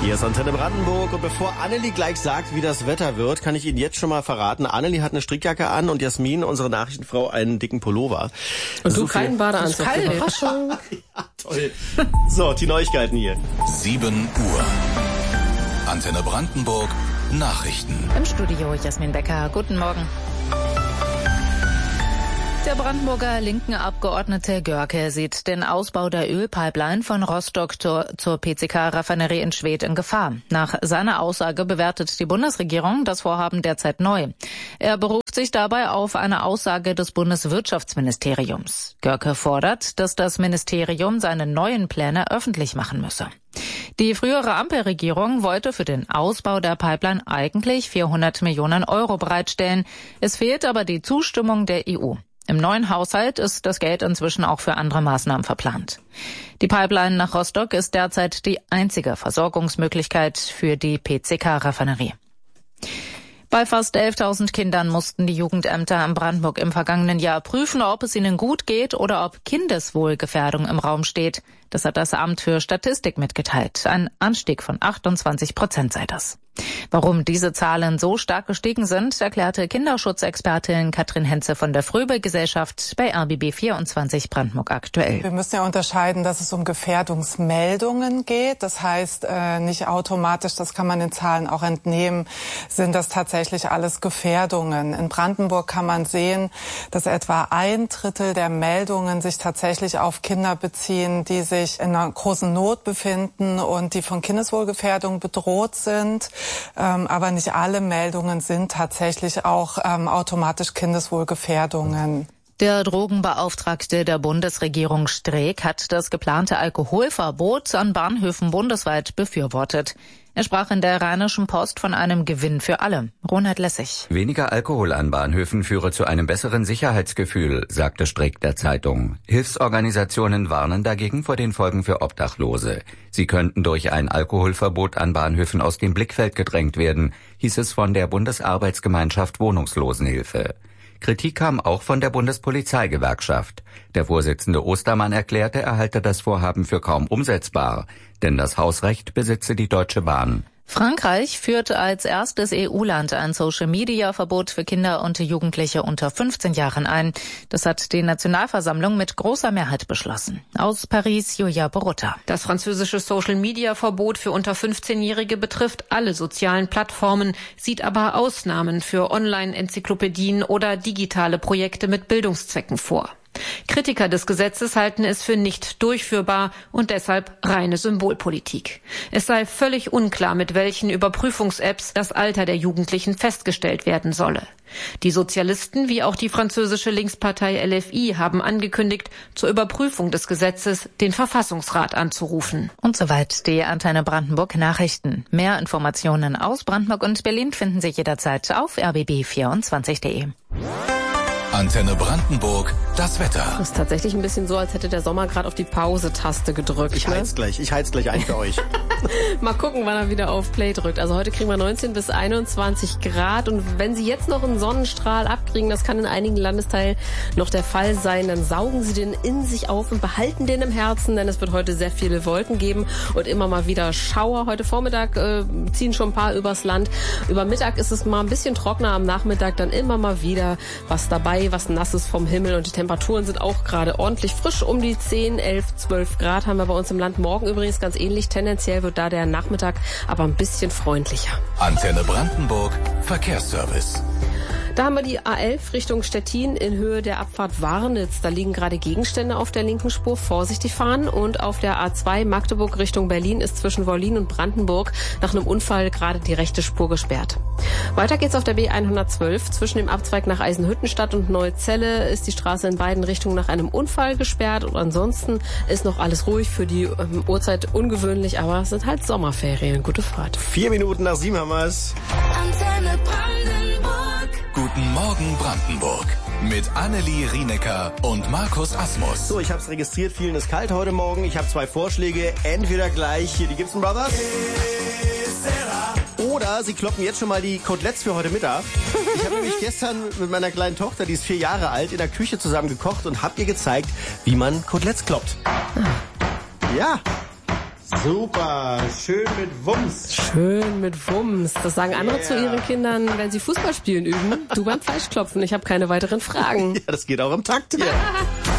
Hier ist Antenne Brandenburg und bevor Annelie gleich sagt, wie das Wetter wird, kann ich Ihnen jetzt schon mal verraten, Annelie hat eine Strickjacke an und Jasmin, unsere Nachrichtenfrau, einen dicken Pullover. Und du keinen Badeanzug. Überraschung. Ja, toll. So, die Neuigkeiten hier. 7 Uhr. Antenne Brandenburg, Nachrichten. Im Studio Jasmin Becker. Guten Morgen. Der Brandenburger linken Abgeordnete Görke sieht den Ausbau der Ölpipeline von Rostock zur PCK-Raffinerie in Schwedt in Gefahr. Nach seiner Aussage bewertet die Bundesregierung das Vorhaben derzeit neu. Er beruft sich dabei auf eine Aussage des Bundeswirtschaftsministeriums. Görke fordert, dass das Ministerium seine neuen Pläne öffentlich machen müsse. Die frühere Ampelregierung wollte für den Ausbau der Pipeline eigentlich 400 Millionen Euro bereitstellen. Es fehlt aber die Zustimmung der EU. Im neuen Haushalt ist das Geld inzwischen auch für andere Maßnahmen verplant. Die Pipeline nach Rostock ist derzeit die einzige Versorgungsmöglichkeit für die PCK-Raffinerie. Bei fast 11.000 Kindern mussten die Jugendämter in Brandenburg im vergangenen Jahr prüfen, ob es ihnen gut geht oder ob Kindeswohlgefährdung im Raum steht. Das hat das Amt für Statistik mitgeteilt. Ein Anstieg von 28% sei das. Warum diese Zahlen so stark gestiegen sind, erklärte Kinderschutzexpertin Katrin Henze von der Fröbel-Gesellschaft bei RBB 24 Brandenburg aktuell. Wir müssen ja unterscheiden, dass es um Gefährdungsmeldungen geht. Das heißt nicht automatisch, das kann man den Zahlen auch entnehmen, sind das tatsächlich alles Gefährdungen. In Brandenburg kann man sehen, dass etwa 1/3 der Meldungen sich tatsächlich auf Kinder beziehen, die sich in einer großen Not befinden und die von Kindeswohlgefährdung bedroht sind. Aber nicht alle Meldungen sind tatsächlich auch automatisch Kindeswohlgefährdungen. Der Drogenbeauftragte der Bundesregierung Streeck hat das geplante Alkoholverbot an Bahnhöfen bundesweit befürwortet. Er sprach in der Rheinischen Post von einem Gewinn für alle. Ronald Lessig. Weniger Alkohol an Bahnhöfen führe zu einem besseren Sicherheitsgefühl, sagte Streeck der Zeitung. Hilfsorganisationen warnen dagegen vor den Folgen für Obdachlose. Sie könnten durch ein Alkoholverbot an Bahnhöfen aus dem Blickfeld gedrängt werden, hieß es von der Bundesarbeitsgemeinschaft Wohnungslosenhilfe. Kritik kam auch von der Bundespolizeigewerkschaft. Der Vorsitzende Ostermann erklärte, er halte das Vorhaben für kaum umsetzbar, denn das Hausrecht besitze die Deutsche Bahn. Frankreich führt als erstes EU-Land ein Social-Media-Verbot für Kinder und Jugendliche unter 15 Jahren ein. Das hat die Nationalversammlung mit großer Mehrheit beschlossen. Aus Paris, Julia Borutta. Das französische Social-Media-Verbot für unter 15-Jährige betrifft alle sozialen Plattformen, sieht aber Ausnahmen für Online-Enzyklopädien oder digitale Projekte mit Bildungszwecken vor. Kritiker des Gesetzes halten es für nicht durchführbar und deshalb reine Symbolpolitik. Es sei völlig unklar, mit welchen Überprüfungs-Apps das Alter der Jugendlichen festgestellt werden solle. Die Sozialisten wie auch die französische Linkspartei LFI haben angekündigt, zur Überprüfung des Gesetzes den Verfassungsrat anzurufen. Und soweit die Antenne Brandenburg Nachrichten. Mehr Informationen aus Brandenburg und Berlin finden Sie jederzeit auf rbb24.de. Antenne Brandenburg, das Wetter. Das ist tatsächlich ein bisschen so, als hätte der Sommer gerade auf die Pause-Taste gedrückt. Ich heiz gleich ein für euch. Mal gucken, wann er wieder auf Play drückt. Also heute kriegen wir 19 bis 21 Grad. Und wenn Sie jetzt noch einen Sonnenstrahl abkriegen, das kann in einigen Landesteilen noch der Fall sein, dann saugen Sie den in sich auf und behalten den im Herzen, denn es wird heute sehr viele Wolken geben und immer mal wieder Schauer. Heute Vormittag ziehen schon ein paar übers Land. Über Mittag ist es mal ein bisschen trockener, am Nachmittag dann immer mal wieder was dabei, was Nasses vom Himmel, und die Temperaturen sind auch gerade ordentlich frisch. Um die 10, 11, 12 Grad haben wir bei uns im Land. Morgen übrigens ganz ähnlich. Tendenziell wird da der Nachmittag aber ein bisschen freundlicher. Antenne Brandenburg, Verkehrsservice. Da haben wir die A11 Richtung Stettin in Höhe der Abfahrt Warnitz. Da liegen gerade Gegenstände auf der linken Spur. Vorsichtig fahren. Und auf der A2 Magdeburg Richtung Berlin ist zwischen Wollin und Brandenburg nach einem Unfall gerade die rechte Spur gesperrt. Weiter geht's auf der B112. Zwischen dem Abzweig nach Eisenhüttenstadt und Neuzelle ist die Straße in beiden Richtungen nach einem Unfall gesperrt. Und ansonsten ist noch alles ruhig, für die Uhrzeit ungewöhnlich, aber es sind halt Sommerferien. Gute Fahrt. 4 Minuten nach 7 haben wir's. Antenne Brandenburg. Guten Morgen Brandenburg. Mit Annelie Rienecker und Markus Asmus. So, ich habe es registriert. Vielen ist kalt heute Morgen. Ich habe 2 Vorschläge. Entweder gleich hier die Gibson Brothers. Oder Sie kloppen jetzt schon mal die Koteletts für heute Mittag. Ich habe nämlich gestern mit meiner kleinen Tochter, die ist 4 Jahre alt, in der Küche zusammen gekocht und habe ihr gezeigt, wie man Koteletts kloppt. Ja. Super, schön mit Wumms. Schön mit Wumms. Das sagen andere zu ihren Kindern, wenn sie Fußball spielen üben. Du beim Fleischklopfen. Ich habe keine weiteren Fragen. Ja, das geht auch im Takt hier.